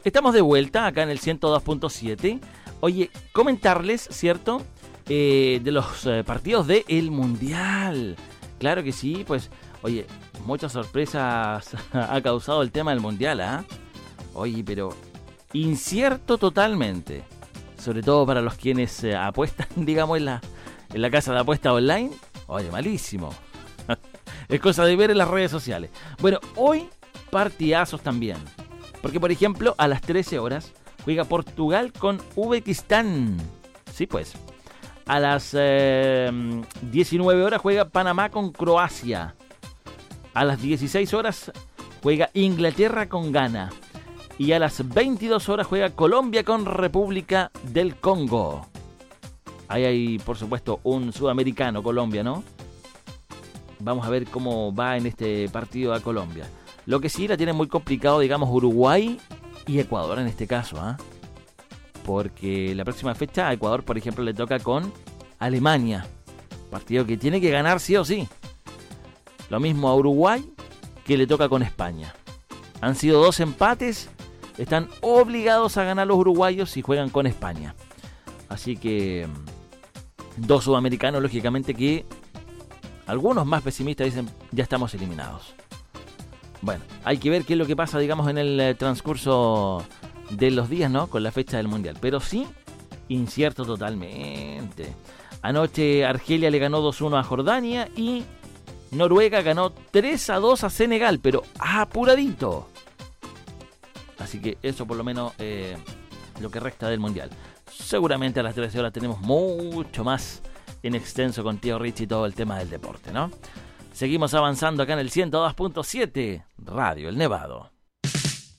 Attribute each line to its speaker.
Speaker 1: Estamos de vuelta acá en el 102.7. Oye, comentarles, ¿cierto? De los partidos del Mundial. Claro que sí, pues, oye, muchas sorpresas ha causado el tema del Mundial, ¿ah? Oye, pero incierto totalmente. Sobre todo para los quienes apuestan, digamos, en la casa de apuesta online. Oye, malísimo. Es cosa de ver en las redes sociales. Bueno, hoy partidazos también. Porque, por ejemplo, a las 13 horas juega Portugal con Uzbekistán. Sí, pues. A las 19 horas juega Panamá con Croacia. A las 16 horas juega Inglaterra con Ghana. Y a las 22 horas juega Colombia con República del Congo. Ahí hay, por supuesto, un sudamericano, Colombia, ¿no? Vamos a ver cómo va en este partido a Colombia. Lo que sí la tiene muy complicado, digamos, Uruguay y Ecuador en este caso, ¿ah? Porque la próxima fecha a Ecuador, por ejemplo, le toca con Alemania. Partido que tiene que ganar sí o sí. Lo mismo a Uruguay, que le toca con España. Han sido 2 empates. Están obligados a ganar los uruguayos si juegan con España. Así que 2 sudamericanos, lógicamente, que algunos más pesimistas dicen ya estamos eliminados. Bueno, hay que ver qué es lo que pasa, digamos, en el transcurso de los días, ¿no? Con la fecha del Mundial. Pero sí, incierto totalmente. Anoche Argelia le ganó 2-1 a Jordania y Noruega ganó 3-2 a Senegal, pero apuradito. Así que eso por lo menos lo que resta del Mundial. Seguramente a las 13 horas tenemos mucho más en extenso con Tío Rich y todo el tema del deporte, ¿no? Seguimos avanzando acá en el 102.7 Radio El Nevado.